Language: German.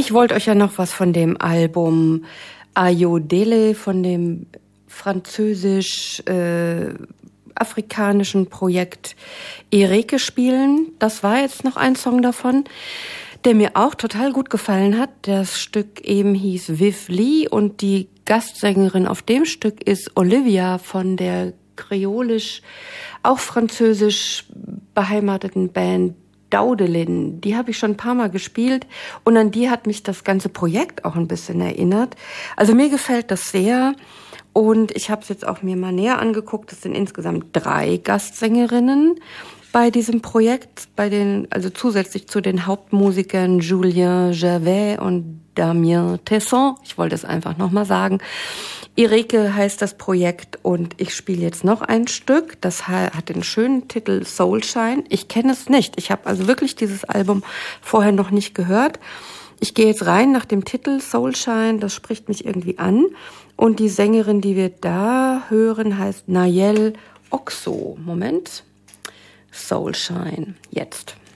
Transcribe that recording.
Ich wollte euch ja noch was von dem Album Ayodele, von dem französisch-afrikanischen Projekt Ereke spielen. Das war jetzt noch ein Song davon, der mir auch total gut gefallen hat. Das Stück eben hieß Viv Lee und die Gastsängerin auf dem Stück ist Olivia von der kreolisch, auch französisch beheimateten Band Daudelin. Die habe ich schon ein paar Mal gespielt und an die hat mich das ganze Projekt auch ein bisschen erinnert. Also mir gefällt das sehr und ich habe es jetzt auch mir mal näher angeguckt. Es sind insgesamt 3 Gastsängerinnen bei diesem Projekt, also zusätzlich zu den Hauptmusikern Julien Gervais und Damien Tesson. Ich wollte es einfach nochmal sagen. Ereke heißt das Projekt und ich spiele jetzt noch ein Stück. Das hat den schönen Titel Soulshine. Ich kenne es nicht. Ich habe also wirklich dieses Album vorher noch nicht gehört. Ich gehe jetzt rein nach dem Titel Soulshine. Das spricht mich irgendwie an. Und die Sängerin, die wir da hören, heißt Nayel Oxo. Moment. Soulshine. Jetzt.